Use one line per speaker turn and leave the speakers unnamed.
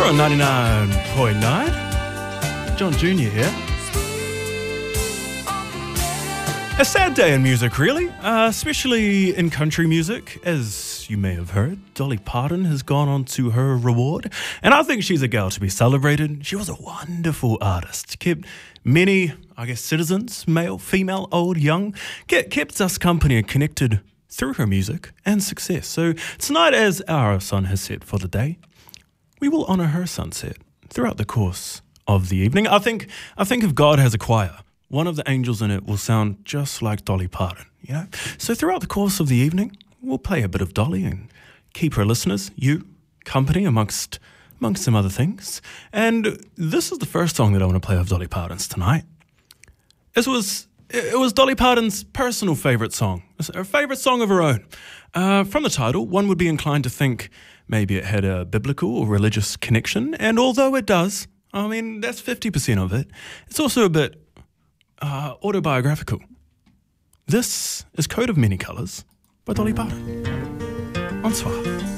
on 99.9. John Jr. here. A sad day in music, really, especially in country music. As you may have heard, Dolly Parton has gone on to her reward, and I think she's a girl to be celebrated. She was a wonderful artist, kept many, citizens, male, female, old, young, kept us company and connected through her music and success. So tonight, as our sun has set for the day, we will honour her sunset throughout the course of the evening. I think if God has a choir, one of the angels in it will sound just like Dolly Parton, you know? So throughout the course of the evening, we'll play a bit of Dolly and keep her listeners, you, company amongst some other things. And this is the first song that I want to play of Dolly Parton's tonight. It was Dolly Parton's personal favourite song, her favourite song of her own. From the title, one would be inclined to think maybe it had a biblical or religious connection, and although it does, that's 50% of it, it's also a bit autobiographical. This is Coat of Many Colours by Dolly Parton. On Suave.